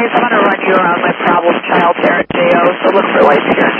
I'm going to run you around my problem child here at JO, so look for lights here.